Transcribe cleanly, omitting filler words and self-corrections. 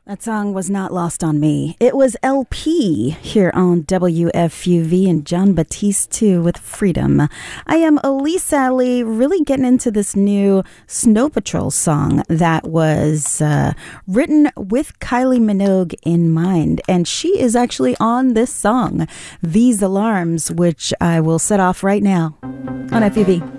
That song was not lost on me. It was LP here on WFUV and John Batiste too with Freedom. I am Elise Sally, really getting into this new Snow Patrol song that was written with Kylie Minogue in mind. And she is actually on this song, These Alarms, which I will set off right now on FUV.